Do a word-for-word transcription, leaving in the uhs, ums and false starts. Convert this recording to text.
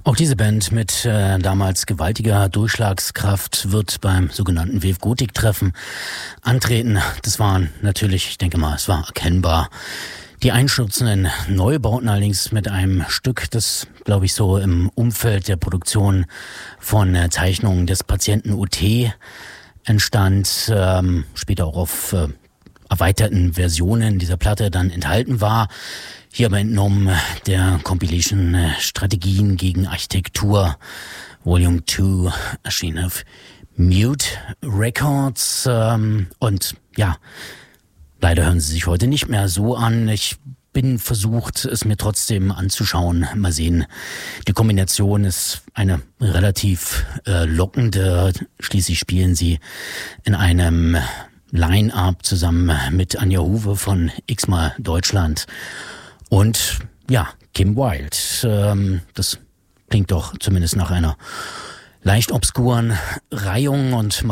Auch diese Band mit äh, damals gewaltiger Durchschlagskraft wird beim sogenannten Wave Gothic Treffen antreten. Das waren natürlich, ich denke mal, es war erkennbar, die einstürzenden Neubauten, allerdings mit einem Stück, das, glaube ich, so im Umfeld der Produktion von äh, Zeichnungen des Patienten U T entstand, ähm, später auch auf äh, erweiterten Versionen dieser Platte dann enthalten war. Hier aber entnommen der Compilation äh, Strategien gegen Architektur Volume zwei erschien auf Mute Records ähm, und ja, leider hören sie sich heute nicht mehr so an. Ich bin versucht, es mir trotzdem anzuschauen. Mal sehen. Die Kombination ist eine relativ äh, lockende. Schließlich spielen sie in einem Line-Up zusammen mit Anja Huwe von X-Mal Deutschland und ja, Kim Wilde. Ähm, das klingt doch zumindest nach einer leicht obskuren Reihung und